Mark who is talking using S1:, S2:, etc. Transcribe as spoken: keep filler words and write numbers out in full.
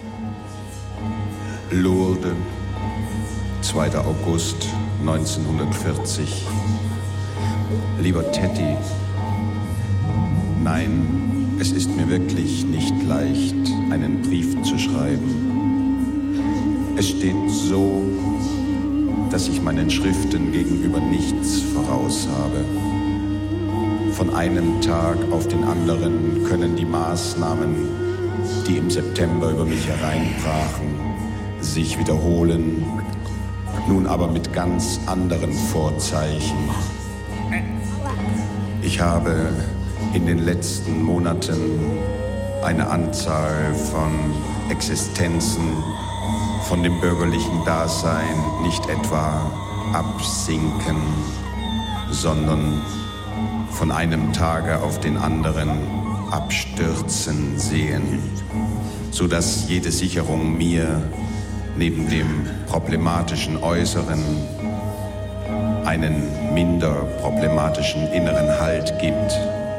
S1: Lourdes, zweiter August neunzehnhundertvierzig. Lieber Teddy, nein, es ist mir wirklich nicht leicht, einen Brief zu schreiben. Es steht so, dass ich meinen Schriften gegenüber nichts voraus habe. Von einem Tag auf den anderen können die Maßnahmen, die im September über mich hereinbrachen, sich wiederholen, nun aber mit ganz anderen Vorzeichen. Ich habe in den letzten Monaten eine Anzahl von Existenzen von dem bürgerlichen Dasein nicht etwa absinken, sondern von einem Tage auf den anderen abstürzen sehen, sodass jede Sicherung mir neben dem problematischen Äußeren einen minder problematischen inneren Halt gibt.